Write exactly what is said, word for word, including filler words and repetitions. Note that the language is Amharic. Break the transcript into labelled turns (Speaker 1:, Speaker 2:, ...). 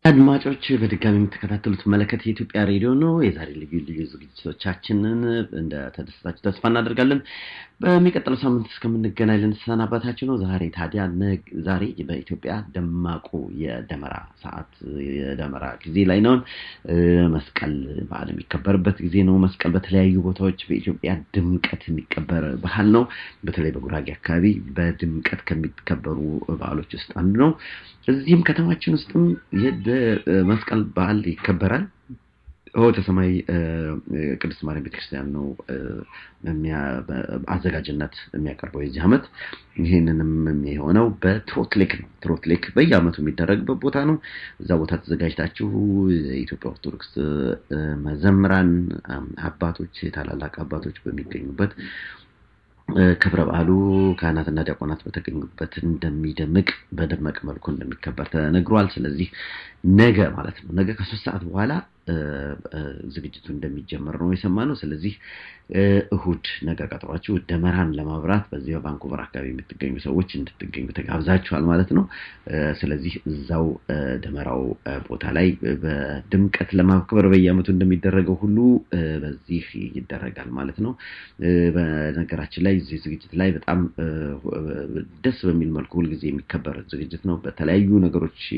Speaker 1: አድማጮች በድጋሚ የምትከታተሉት መለከት የኢትዮጵያ ሬዲዮ ነው። የዛሬ ልዩ ልዩ ዝግጅቶቻችንን እንደ ተደስታችሁ ተስፋ እናደርጋለን። በሚቀጥለው ሳምንት እስከምንገናኝ ልንሰናበታችሁ ነው። ዛሬ ታዲያ ዛሬ በኢትዮጵያ ደማቁ የደመራ ሰዓት የደመራ ጊዜ ላይ ነው። መስቀል በዓል የሚከበርበት ጊዜ ነው። መስቀል በተለያዩ ቦታዎች በኢትዮጵያ ድምቀት የሚከበር ባህል ነው። በተለይ በጉራጌ አካባቢ በድምቀት ከሚከበሩ በዓሎች ውስጥ አንዱ ነው። እዚህም ከተማችን ውስጥም የመስቀል በዓል ይከበራል። ሆተ ሰማይ ቅድስት ማርያም ቤተክርስቲያን ነው አዘጋጅነት የሚያቀርበው የዚህ ዓመት። ይሄንንም የሚሆነው በትሮትሌክ ነው። ትሮትሌክ በየዓመቱ የሚደረግበት ቦታ ነው። እዛ ቦታ ተዘጋጅታችሁ የኢትዮጵያ ኦርቶዶክስ መዘምራን አባቶች ታላላቅ አባቶች በሚገኙበት ክብረ በዓሉ ካህናትና ዲያቆናት በተገኙበት እንደሚደምቅ በደመቀ መልኩ እንደሚከበር ተነግሯል። ስለዚህ ነገ ማለት ነው ነገ ከሶስት ሰዓት በኋላ ዝግጅቱ እንደሚጀምር ነው የሰማነው። ስለዚህ እሁድ ነገ ቀጥሯችሁ ደመራን ለማብራት በዚህ በቫንኩቨር አካባቢ የምትገኙ ሰዎች እንድትገኙ ተጋብዛችኋል ማለት ነው። ስለዚህ እዛው ደመራው ቦታ ላይ በድምቀት ለማክበር በየዓመቱ እንደሚደረገው ሁሉ በዚህ ይደረጋል ማለት ነው። በነገራችን ላይ እዚህ ዝግጅት ላይ በጣም ደስ በሚል መልኩ ሁሉ ጊዜ የሚከበር ዝግጅት ነው። በተለያዩ ነገሮች